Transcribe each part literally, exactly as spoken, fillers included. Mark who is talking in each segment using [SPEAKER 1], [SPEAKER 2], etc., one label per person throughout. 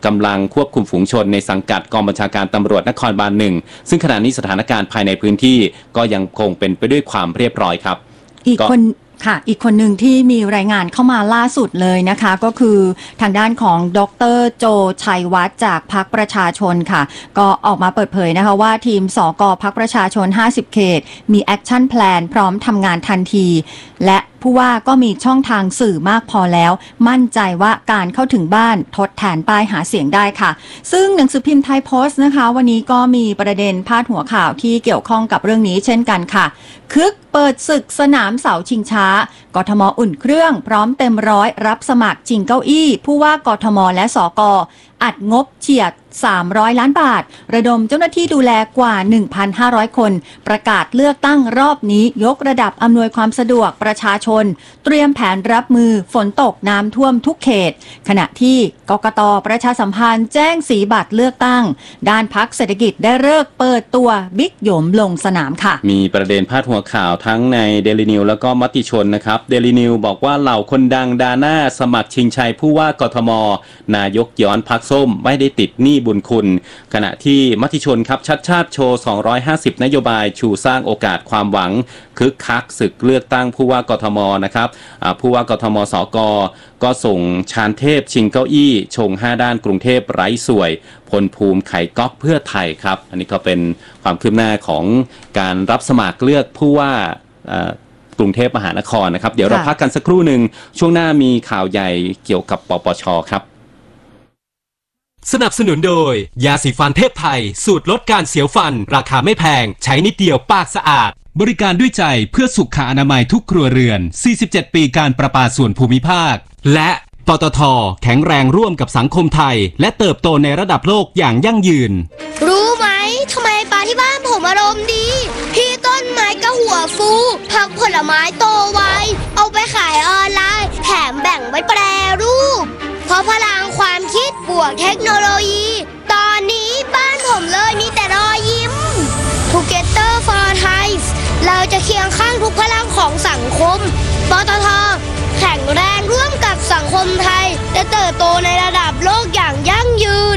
[SPEAKER 1] กำลังควบคุมฝูงชนในสังกัดกองบัญชาการตำรวจนครบาลหนึ่งซึ่งขณะนี้สถานการณ์ภายในพื้นที่ก็ยังคงเป็นไปด้วยความเรียบร้อยครับ
[SPEAKER 2] อีกคนค่ะอีกคนหนึ่งที่มีรายงานเข้ามาล่าสุดเลยนะคะก็คือทางด้านของดร.โจชัยวัฒน์จากพรรคประชาชนค่ะก็ออกมาเปิดเผยนะคะว่าทีมสกพรรคประชาชนห้าสิบเขตมีแอคชั่นแพลนพร้อมทำงานทันทีและผู้ว่าก็มีช่องทางสื่อมากพอแล้วมั่นใจว่าการเข้าถึงบ้านทดแทนป้ายหาเสียงได้ค่ะซึ่งหนังสือพิมพ์ไทยโพสต์นะคะวันนี้ก็มีประเด็นพาดหัวข่าวที่เกี่ยวข้องกับเรื่องนี้เช่นกันค่ะคึกเปิดศึกสนามเสาชิงช้ากทมอุ่นเครื่องพร้อมเต็มร้อยรับสมัครชิงเก้าอี้ผู้ว่ากทมและสกอัดงบเฉียดสามร้อยล้านบาทระดมเจ้าหน้าที่ดูแลกว่า หนึ่งพันห้าร้อย คนประกาศเลือกตั้งรอบนี้ยกระดับอำนวยความสะดวกประชาชนเตรียมแผนรับมือฝนตกน้ำท่วมทุกเขตขณะที่กกต.ประชาสัมพันธ์แจ้งสีบัตรเลือกตั้งด้านพรรคเศรษฐกิจได้เลิกเปิดตัวบิ๊กหยมลงสนามค่ะ
[SPEAKER 1] มีประเด็นพาดหัวข่าวทั้งในเดลินิวแล้วก็มติชนนะครับเดลินิวบอกว่าเหล่าคนดังดาหน้าสมัครชิงชัยผู้ว่ากทมนายกย้อนพรรคส้มไม่ได้ติดหนี้บุญคุณขณะที่มติชนครับชัดชาติโชว์สองร้อยห้าสิบนโยบายชูสร้างโอกาสความหวังคึกคักศึกเลือกตั้งผู้ว่ากทมนะครับผู้ว่ากทมสกก็ส่งชาญเทพชิงเก้าอี้ชงห้าด้านกรุงเทพไร้สวยพลภูมิไข่ก๊อกเพื่อไทยครับอันนี้ก็เป็นความคืบหน้าของการรับสมัครเลือกผู้ว่ากรุงเทพมหานครนะครับเดี๋ยวเราพักกันสักครู่หนึ่งช่วงหน้ามีข่าวใหญ่เกี่ยวกับปปช.ครับ
[SPEAKER 3] สนับสนุนโดยยาสีฟันเทพไทยสูตรลดการเสียวฟันราคาไม่แพงใช้นิดเดียวปากสะอาดบริการด้วยใจเพื่อสุขอนามัยทุกครัวเรือนสี่สิบเจ็ดปีการประปาส่วนภูมิภาคและปตท.แข็งแรงร่วมกับสังคมไทยและเติบโตในระดับโลกอย่างยั่งยืน
[SPEAKER 4] รู้ไหมทำไมปลาที่บ้านผมอารมณ์ดีพี่ต้นไม้ก็หัวฟูผักผลไม้โตไวเอาไปขายออนไลน์แถมแบ่งไว้แปรรูปเพราะพลังความคิดบวกเทคโนโลยีตอนนี้บ้านผมเลยมีแต่รอยยิ้ม Together for Thai เราจะเคียงข้างทุกพลังของสังคมปตท.แข็งแรงร่วมกับสังคมไทยและเติบโตในระดับโลกอย่างยั่งยืน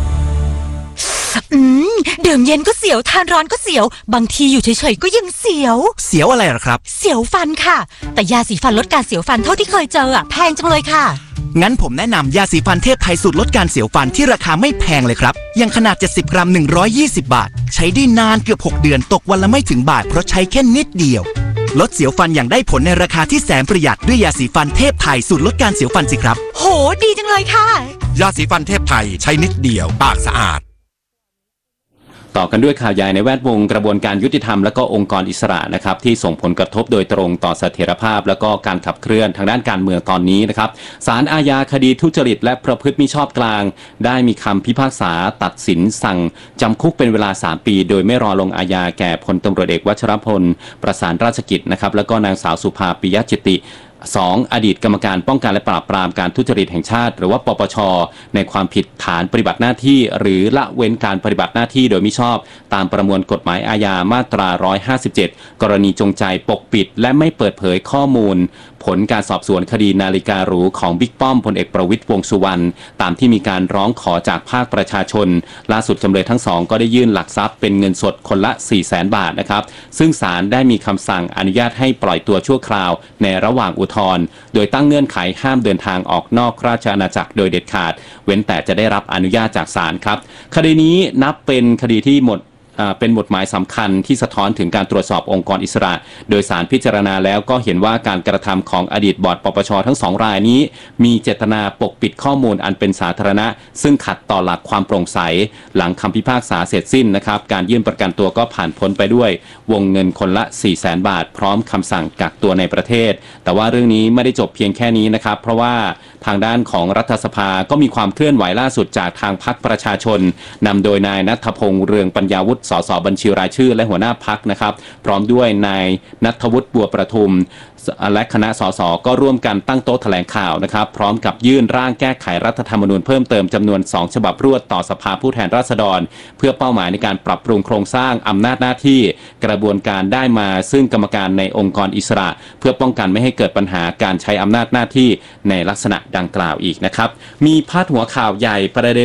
[SPEAKER 5] อืมดื่มเย็นก็เสียวทานร้อนก็เสียวบางทีอยู่เฉยๆก็ยังเสียว
[SPEAKER 6] เสียวอะไรหรอครับ
[SPEAKER 5] เสียวฟันค่ะแต่ยาสีฟันลดการเสียวฟันเท่าที่เคยเจออ่ะแพงจังเลยค่ะ
[SPEAKER 6] งั้นผมแนะนำยาสีฟันเทพไทยสูตรลดการเสียวฟันที่ราคาไม่แพงเลยครับยังขนาดเจ็ดสิบกรัมหนึ่งร้อยยี่สิบบาทใช้ได้นานเกือบหกเดือนตกวันละไม่ถึงบาทเพราะใช้แค่นิดเดียวลดเสียวฟันอย่างได้ผลในราคาที่แสนประหยัดด้วยยาสีฟันเทพไทยสูตรลดการเสียวฟันสิครับ
[SPEAKER 5] โหดีจังเลยค่ะ
[SPEAKER 7] ยาสีฟันเทพไทยใช้นิดเดียวปากสะอาด
[SPEAKER 1] ต่อกันด้วยข่าวใหญ่ในแวดวงกระบวนการยุติธรรมและก็องค์กรอิสระนะครับที่ส่งผลกระทบโดยตรงต่อเสถียรภาพและก็การขับเคลื่อนทางด้านการเมืองตอนนี้นะครับศาลอาญาคดีทุจริตและประพฤติมิชอบกลางได้มีคำพิพากษาตัดสินสั่งจำคุกเป็นเวลาสามปีโดยไม่รอลงอาญาแก่พลตำรวจเอกวัชรพลประสานราชกิจนะครับแล้วก็นางสาวสุภาปิยะจิตติสองอดีตกรรมการป้องกันและปราบปรามการทุจริตแห่งชาติหรือว่าปปช.ในความผิดฐานปฏิบัติหน้าที่หรือละเว้นการปฏิบัติหน้าที่โดยมิชอบตามประมวลกฎหมายอาญามาตราหนึ่งร้อยห้าสิบเจ็ดกรณีจงใจปกปิดและไม่เปิดเผยข้อมูลผลการสอบสวนคดีนาฬิกาหรูของบิ๊กป้อมพลเอกประวิตรวงษ์สุวรรณตามที่มีการร้องขอจากภาคประชาชนล่าสุดจำเลยทั้งสองก็ได้ยื่นหลักทรัพย์เป็นเงินสดคนละ สี่แสน บาทนะครับซึ่งศาลได้มีคำสั่งอนุญาตให้ปล่อยตัวชั่วคราวในระหว่างอุทธรณ์โดยตั้งเงื่อนไขห้ามเดินทางออกนอกราชอาณาจักรโดยเด็ดขาดเว้นแต่จะได้รับอนุญาตจากศาลครับคดีนี้นับเป็นคดีที่หมดเป็นบทหมายสำคัญที่สะท้อนถึงการตรวจสอบองค์กรอิสระโดยศาลพิจารณาแล้วก็เห็นว่าการกระทำของอดีตบอร์ดปปช.ทั้งสองรายนี้มีเจตนาปกปิดข้อมูลอันเป็นสาธารณะซึ่งขัดต่อหลักความโปร่งใสหลังคำพิพากษาเสร็จสิ้นนะครับการยื่นประกันตัวก็ผ่านพ้นไปด้วยวงเงินคนละ สี่แสน บาทพร้อมคำสั่งกักตัวในประเทศแต่ว่าเรื่องนี้ไม่ได้จบเพียงแค่นี้นะครับเพราะว่าทางด้านของรัฐสภาก็มีความเคลื่อนไหวล่าสุดจากทางพรรคประชาชนนำโดยนายณัฐพงษ์เรืองปัญญาวุฒิสสบัญชีรายชื่อและหัวหน้าพรรคนะครับพร้อมด้วยนายณัฐวุฒิบัวประทุมและคณะสสก็ร่วมกันตั้งโต๊ะแถลงข่าวนะครับพร้อมกับยื่นร่างแก้ไขรัฐธรรมนูญเพิ่มเติมจำนวนสองฉบับรวดต่อสภาผู้แทนราษฎรเพื่อเป้าหมายในการปรับปรุงโครงสร้างอำนาจหน้าที่กระบวนการได้มาซึ่งกรรมการในองค์กรอิสระเพื่อป้องกันไม่ให้เกิดปัญหาการใช้อำนาจหน้าที่ในลักษณะดังกล่าวอีกนะครับมีพาดหัวข่าวใหญ่ประเด็น